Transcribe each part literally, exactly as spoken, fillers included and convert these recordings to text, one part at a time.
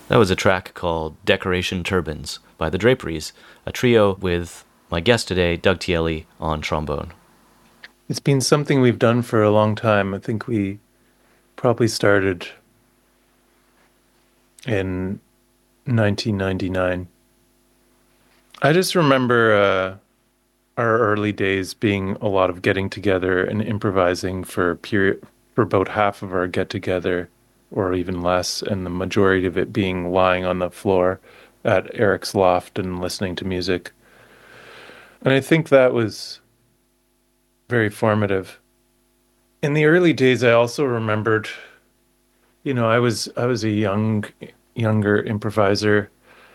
That was a track called Decoration Turbines by the Draperies, a trio with my guest today, Doug Tielli, on trombone. It's been something we've done for a long time. I think we probably started in nineteen ninety-nine. I just remember uh, our early days being a lot of getting together and improvising for a period for about half of our get together, or even less, and the majority of it being lying on the floor at Eric's loft and listening to music. And I think that was very formative. In the early days, I also remembered, you know, I was I was a young younger improviser,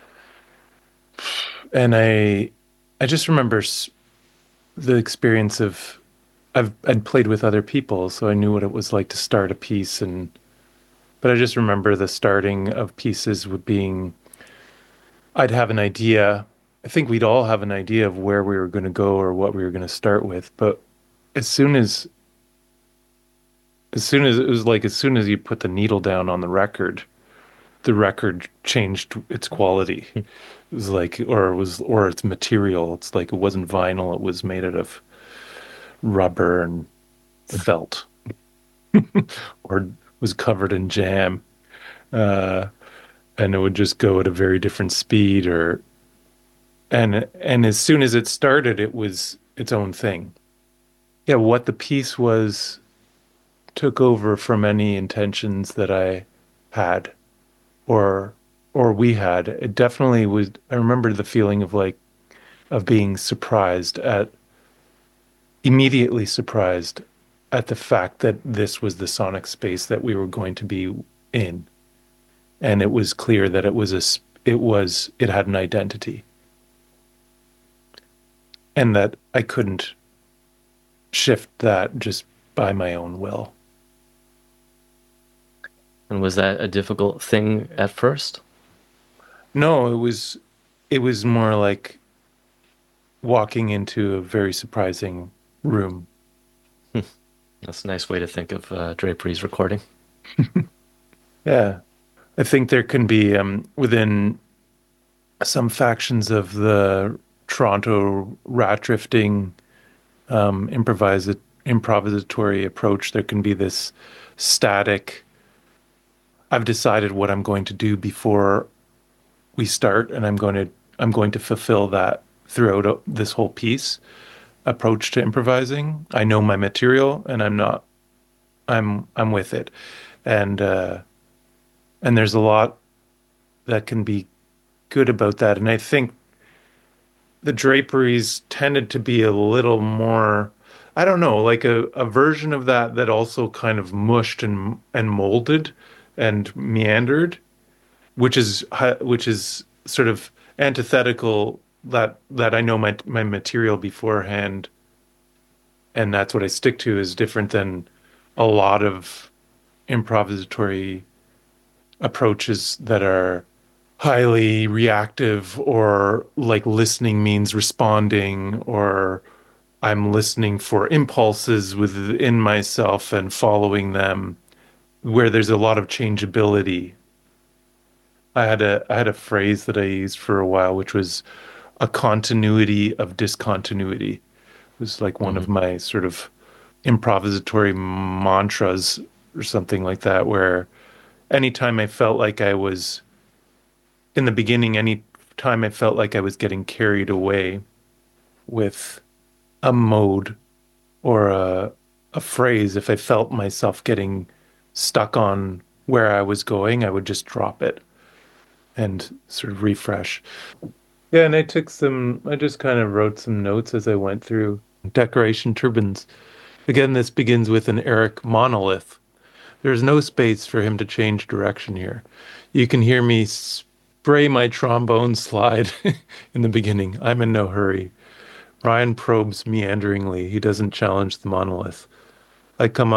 and I I just remember the experience of I've I'd played with other people, so I knew what it was like to start a piece. And but I just remember the starting of pieces with being I'd have an idea. I think we'd all have an idea of where we were going to go or what we were going to start with, but as soon as as soon as it was like as soon as you put the needle down on the record, the record changed its quality. It was like, or it was, or its material. It's like it wasn't vinyl. It was made out of rubber and felt, or was covered in jam. Uh, and it would just go at a very different speed. Or and and as soon as it started, it was its own thing. Yeah, what the piece was took over from any intentions that I had, or or we had. It definitely was. I remember the feeling of like of being surprised at immediately surprised at the fact that this was the sonic space that we were going to be in, and it was clear that it was a it was it had an identity, and that I couldn't shift that just by my own will. And was that a difficult thing at first? No, it was it was more like walking into a very surprising room. Hmm. That's a nice way to think of uh, Drapery's recording. Yeah. I think there can be um, within some factions of the Toronto rat drifting um, improvise improvisatory approach. There can be this static. I've decided what I'm going to do before we start, and I'm going to I'm going to fulfill that throughout this whole piece approach to improvising. I know my material, and I'm not. I'm I'm with it, and uh, and there's a lot that can be good about that. And I think the draperies tended to be a little more, I don't know, like a, a version of that that also kind of mushed and and molded and meandered, which is which is sort of antithetical that that I know my my material beforehand, and that's what I stick to, is different than a lot of improvisatory approaches that are highly reactive, or like listening means responding, or I'm listening for impulses within myself and following them, where there's a lot of changeability. I had a I had a phrase that I used for a while, which was a continuity of discontinuity. It was like one of Hmm. my sort of improvisatory mantras or something like that, where anytime I felt like I was in the beginning, any time I felt like I was getting carried away with a mode or a a phrase, if I felt myself getting stuck on where I was going, I would just drop it and sort of refresh. Yeah, and I took some, I just kind of wrote some notes as I went through decoration turbines. Again, this begins with an Eric monolith. There's no space for him to change direction here. You can hear me spray my trombone slide in the beginning. I'm in no hurry. Ryan probes meanderingly. He doesn't challenge the monolith. I come